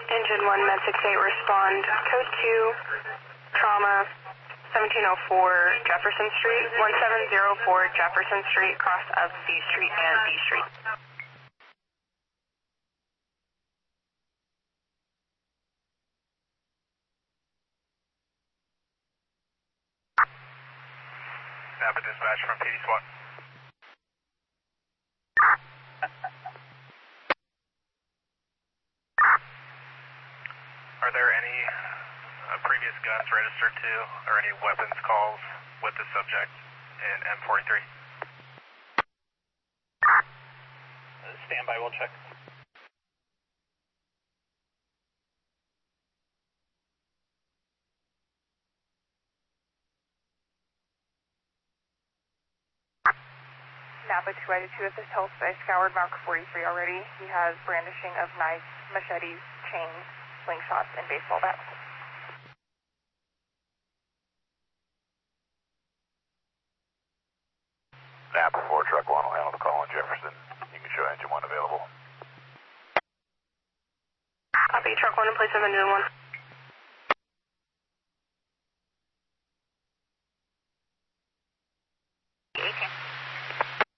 Engine 1, Med 68, respond. Code 2, trauma, 1704 Jefferson Street, 1704 Jefferson Street, cross of C Street and D Street. Napa dispatch from PD SWAT. Are there any previous guns registered to or any weapons calls with the subject in M43? Standby, we'll check. Napa 282, if this tells I scoured Mark 43 already. He has brandishing of knives, machetes, chains, slingshots, and baseball bats. Napa 4, truck 1 will handle the call in Jefferson. You can show engine 1 available. Copy, truck 1 in place of engine 1. Okay.